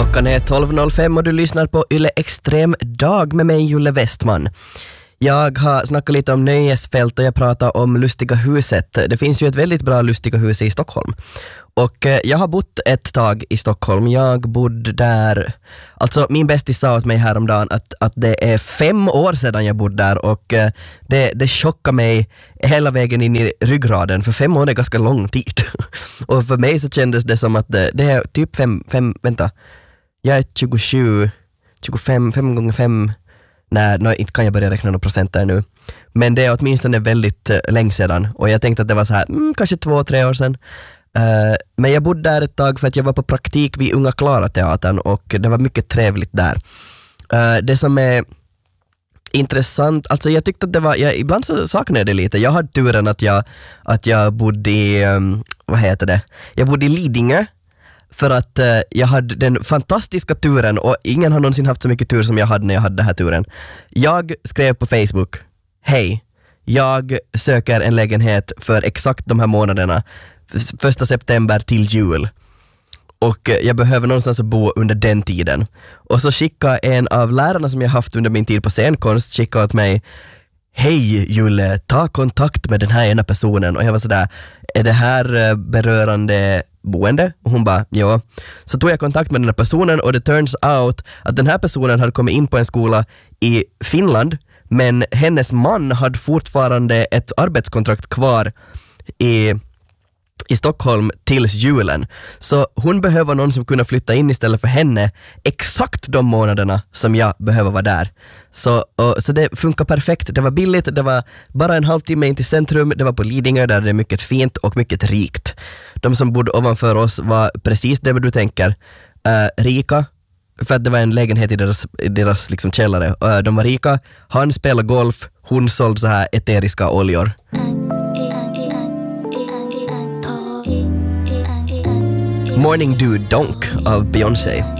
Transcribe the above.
Klockan är 12.05 och du lyssnar på Yle Extrem dag med mig, Julle Westman. Jag har snackat lite om nöjesfält och jag pratar om Lustiga huset. Det finns ju ett väldigt bra Lustiga hus i Stockholm. Och jag har bott ett tag i Stockholm. Jag bodde där... Alltså min bästis sa åt mig häromdagen att det är 5 år sedan jag bodde där. Och det chockade mig hela vägen in i ryggraden. För 5 år är ganska lång tid. Och för mig så kändes det som att det är typ 5... Vänta. Jag är 25 gånger 5... Nej, inte kan jag börja räkna några procent där nu. Men det är åtminstone väldigt länge sedan. Och jag tänkte att det var så här, kanske 2-3 år sedan. Men jag bodde där ett tag för att jag var på praktik vid Unga Klara-teatern. Och det var mycket trevligt där. Det som är intressant, alltså jag tyckte att det var, ibland så saknade jag det lite. Jag hade turen att jag bodde i, jag bodde i Lidingö. För att jag hade den fantastiska turen, och ingen har någonsin haft så mycket tur som jag hade när jag hade den här turen. Jag skrev på Facebook: hej, jag söker en lägenhet för exakt de här månaderna, 1 september till jul. Och jag behöver någonstans att bo under den tiden. Och så skickade en av lärarna som jag haft under min tid på scenkonst skickade åt mig: hej Julle, ta kontakt med den här ena personen. Och jag var sådär, är det här berörande boende? Och hon bara, ja. Så tog jag kontakt med den här personen, och det turns out att den här personen hade kommit in på en skola i Finland, men hennes man hade fortfarande ett arbetskontrakt kvar i Stockholm tills julen. Så hon behöver någon som kunde flytta in istället för henne exakt de månaderna som jag behöver vara där. Så det funkar perfekt. Det var billigt, det var bara en halvtimme in till centrum, det var på Lidingö där det är mycket fint och mycket rikt. De som bodde ovanför oss var precis det du tänker. Rika, för att det var en lägenhet i deras liksom källare. De var rika, han spelade golf, hon sålde så här eteriska oljor. Morning Dew Donk av Beyoncé.